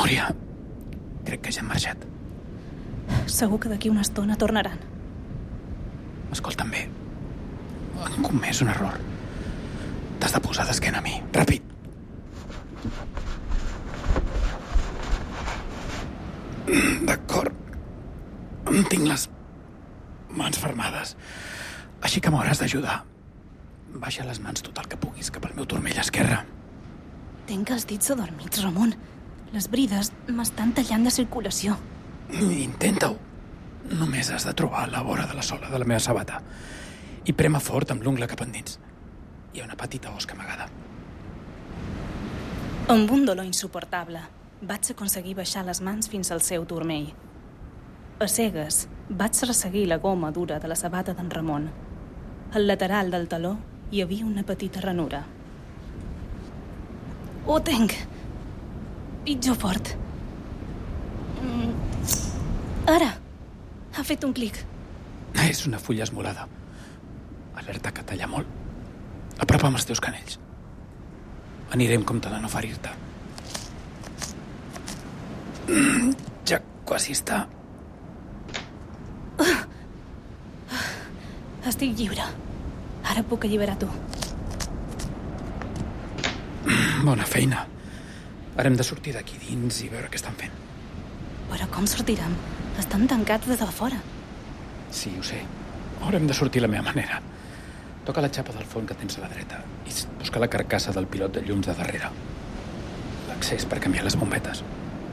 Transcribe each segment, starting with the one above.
Núria, crec que ja han marxat. Segur que d'aquí una estona tornaran. Escolta'm bé. Han comès un error. T'has de posar d'esquena a mi. Ràpid! D'acord. Tinc les mans fermades, així que m'hauràs d'ajudar. Baixa les mans tot el que puguis cap al meu turmell esquerre. Tinc els dits adormits, Ramon. Les brides m'estan tallant de circulació. Intenta-ho. Només has de trobar la vora de la sola de la meva sabata i prema fort amb l'ungla cap endins. Hi ha una petita osca amagada. Amb un dolor insuportable, vaig aconseguir baixar les mans fins al seu turmell. A cegues, vaig resseguir la goma dura de la sabata d'en Ramon. Al lateral del taló hi havia una petita ranura. Ho tinc. Pitjor fort. Ara. Ha fet un clic. És una fulla esmolada. Alerta que talla molt. Apropa'm els teus canells. Aniré amb compte de no ferir-te. Ja quasi està. Estic lliure. Ara puc alliberar tu. Bona feina. Ara hem de sortir d'aquí dins i veure què estan fent. Però com sortirem? Estan tancats des de fora. Sí, ho sé. Haurem de sortir a la meva manera. Toca la xapa del forn que tens a la dreta i busca la carcassa del pilot de llums de darrere. L'accés per canviar les bombetes.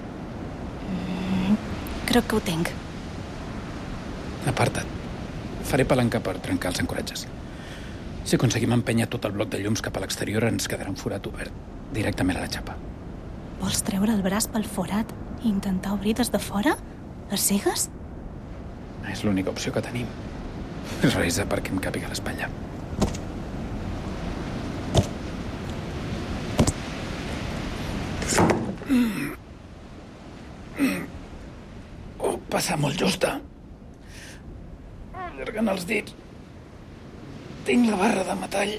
Crec que ho tinc. Aparta't. Faré palanca per trencar els ancoratges. Si aconseguim empènyer tot el bloc de llums cap a l'exterior, ens quedarà un forat obert directament a la xapa. Vols treure el braç pel forat i intentar obrir des de fora? A cegues? És l'única opció que tenim. Resa perquè em càpiga l'espatlla. Passa molt justa. Allargant els dits. Tinc la barra de metall.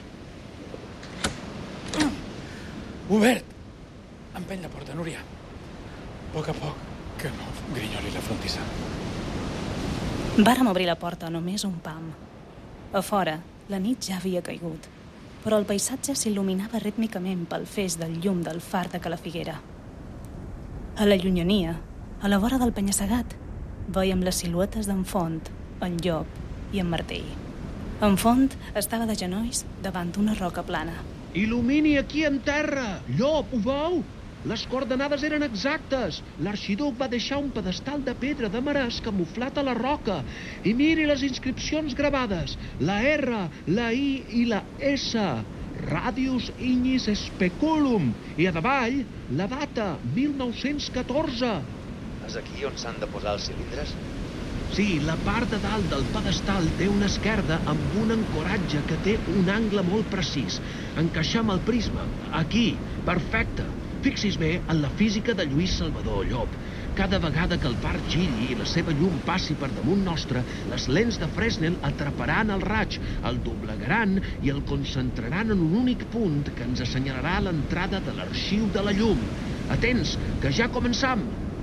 Obert. Empeny la porta, Núria. A poc, que no grinyoli la frontissa. Vàrem obrir la porta només un pam. A fora, la nit ja havia caigut, però el paisatge s'il·luminava rítmicament pel feix del llum del far de Calafiguera. A la llunyania, a la vora del penya-segat, veiem les siluetes d'en Font, en Llop i en Martell. En Font estava de genolls davant d'una roca plana. Il·lumini aquí en terra! Llop, ho veu? Les coordenades eren exactes. L'arxiduc va deixar un pedestal de pedra de marès camuflat a la roca. I miri les inscripcions gravades. La R, la I i la S. Radius Ignis Speculum. I a davall, la data, 1914. És aquí on s'han de posar els cilindres? Sí, la part de dalt del pedestal té una esquerda amb un ancoratge que té un angle molt precís. Encaixem el prisma. Aquí. Perfecte. Fixis bé en la física de Lluís Salvador Llop. Cada vegada que el parc giri i la seva llum passi per damunt nostre, les lents de Fresnel atraparan el raig, el doblegaran i el concentraran en un únic punt que ens assenyalarà l'entrada de l'arxiu de la llum. Atents, que ja començam!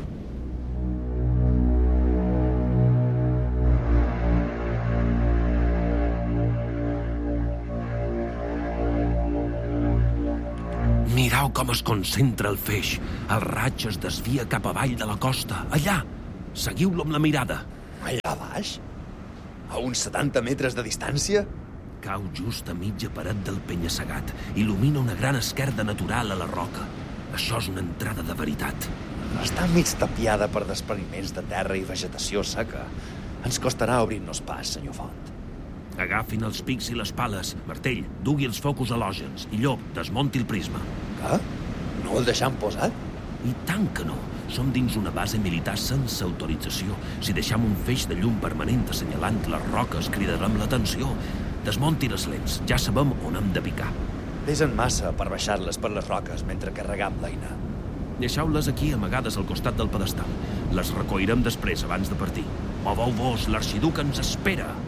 Mireu com es concentra el feix. El raig es desvia cap avall de la costa. Allà! Seguiu-lo amb la mirada. Allà baix? A uns 70 metres de distància? Cau just a mitja paret del penya-segat. Il·lumina una gran esquerda natural a la roca. Això és una entrada de veritat. Està mig tapiada per despreniments de terra i vegetació seca. Ens costarà obrir-nos pas, senyor Font. Agafin els pics i les pales. Martell, dugui els focus halògens. I Llop, desmunti el prisma. Què? No el deixam posat? I tant que no. Som dins una base militar sense autorització. Si deixam un feix de llum permanent assenyalant les roques, cridarem l'atenció. Desmunti les lents. Ja sabem on hem de picar. Pesen massa per baixar-les per les roques mentre carregam l'eina. Deixeu-les aquí amagades al costat del pedestal. Les recollirem després, abans de partir. Moveu-vos, l'arxiduc ens espera.